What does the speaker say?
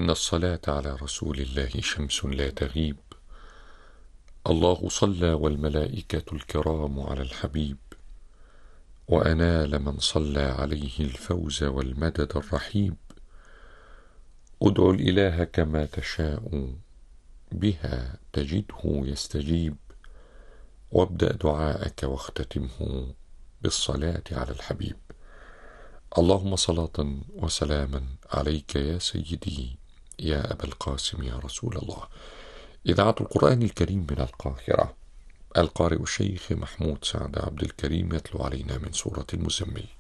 إن الصلاة على رسول الله شمس لا تغيب. الله صلى والملائكة الكرام على الحبيب، وأنال من صلى عليه الفوز والمدد الرحيب. ادع الإله كما تشاء، بها تجده يستجيب. وابدأ دعاءك واختتمه بالصلاة على الحبيب. اللهم صلاة وسلاما عليك يا سيدي يا أبا القاسم يا رسول الله. إذاعة القرآن الكريم من القاهرة، القارئ الشيخ محمود سعد عبد الكريم يتلو علينا من سورة المزمل.